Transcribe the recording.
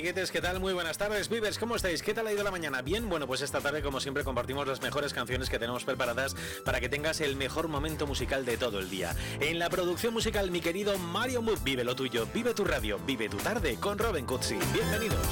amiguetes, ¿qué tal? Muy buenas tardes, Vivers, ¿cómo estáis? ¿Qué tal ha ido la mañana? Bien, bueno, pues esta tarde, como siempre, compartimos las mejores canciones que tenemos preparadas para que tengas el mejor momento musical de todo el día. En la producción musical, mi querido Mario Mood, vive lo tuyo, vive tu radio, vive tu tarde con Robin Cutsi. Bienvenidos.